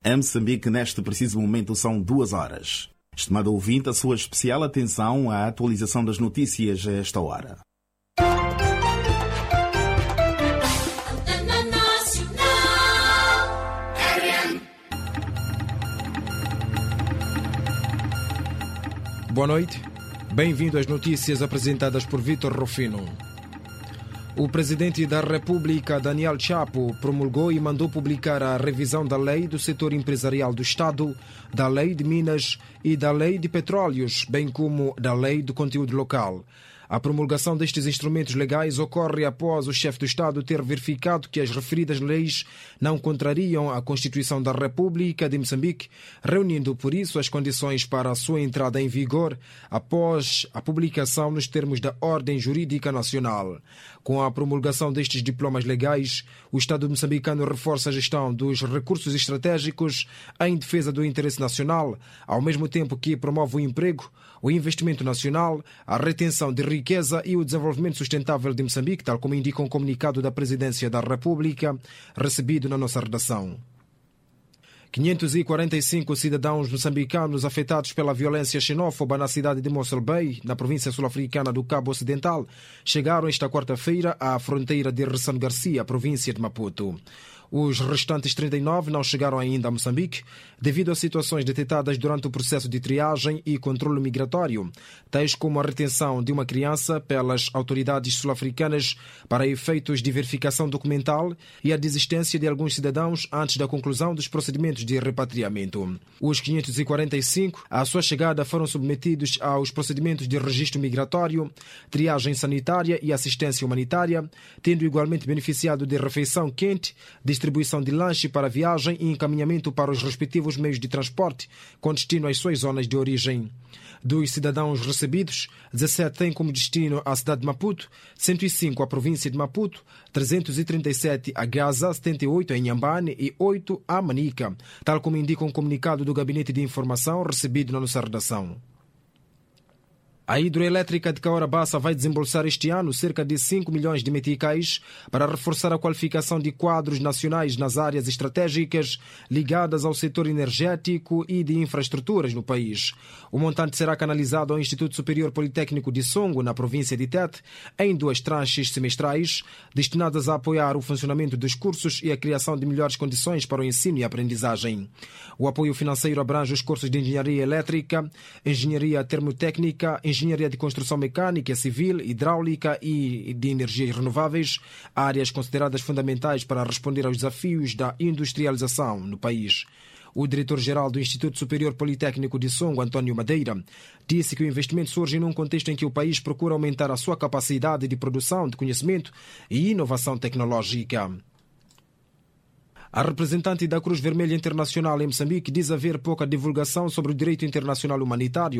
Em Moçambique, neste preciso momento, são 2 horas. Estimado ouvinte, a sua especial atenção à atualização das notícias a esta hora. Boa noite. Bem-vindo às notícias apresentadas por Vítor Rufino. O presidente da República, Daniel Chapo, promulgou e mandou publicar a revisão da Lei do Setor Empresarial do Estado, da Lei de Minas e da Lei de Petróleos, bem como da Lei do Conteúdo Local. A promulgação destes instrumentos legais ocorre após o chefe do Estado ter verificado que as referidas leis não contrariam a Constituição da República de Moçambique, reunindo por isso as condições para a sua entrada em vigor após a publicação nos termos da Ordem Jurídica Nacional. Com a promulgação destes diplomas legais, o Estado moçambicano reforça a gestão dos recursos estratégicos em defesa do interesse nacional, ao mesmo tempo que promove o emprego, o investimento nacional, a retenção de riqueza e o desenvolvimento sustentável de Moçambique, tal como indica um comunicado da Presidência da República, recebido na nossa redação. 545 cidadãos moçambicanos afetados pela violência xenófoba na cidade de Mossel Bay, na província sul-africana do Cabo Ocidental, chegaram esta quarta-feira à fronteira de Ressano Garcia, província de Maputo. Os restantes 39 não chegaram ainda a Moçambique devido a situações detectadas durante o processo de triagem e controle migratório, tais como a retenção de uma criança pelas autoridades sul-africanas para efeitos de verificação documental e a desistência de alguns cidadãos antes da conclusão dos procedimentos de repatriamento. Os 545, à sua chegada, foram submetidos aos procedimentos de registro migratório, triagem sanitária e assistência humanitária, tendo igualmente beneficiado de refeição quente, distribuição de lanche para viagem e encaminhamento para os respectivos meios de transporte com destino às suas zonas de origem. Dos cidadãos recebidos, 17 têm como destino a cidade de Maputo, 105 a província de Maputo, 337 a Gaza, 78 a Inhambane e 8 a Manica, tal como indica um comunicado do Gabinete de Informação recebido na nossa redação. A hidroelétrica de Cahora Bassa vai desembolsar este ano cerca de 5 milhões de meticais para reforçar a qualificação de quadros nacionais nas áreas estratégicas ligadas ao setor energético e de infraestruturas no país. O montante será canalizado ao Instituto Superior Politécnico de Songo, na província de Tete, em 2 tranches semestrais, destinadas a apoiar o funcionamento dos cursos e a criação de melhores condições para o ensino e aprendizagem. O apoio financeiro abrange os cursos de Engenharia Elétrica, Engenharia Termotécnica, Engenharia de Construção Mecânica, Civil, Hidráulica e de Energias Renováveis, áreas consideradas fundamentais para responder aos desafios da industrialização no país. O diretor-geral do Instituto Superior Politécnico de Songo, António Madeira, disse que o investimento surge num contexto em que o país procura aumentar a sua capacidade de produção de conhecimento e inovação tecnológica. A representante da Cruz Vermelha Internacional em Moçambique diz haver pouca divulgação sobre o direito internacional humanitário